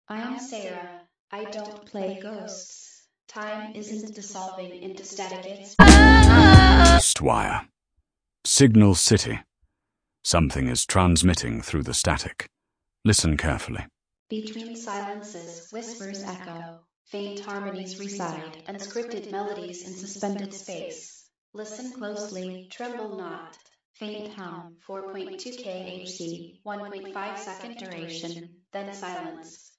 I'm Sarah. I don't play ghosts. Time isn't dissolving into static. It's Ghostwire. Signal City. Something is transmitting through the static. Listen carefully. between silences, whispers echo, faint harmonies reside, unscripted melodies in suspended space. Listen closely, tremble not. Faint hum, 4.2 kHz, 1.5 second duration, then silence.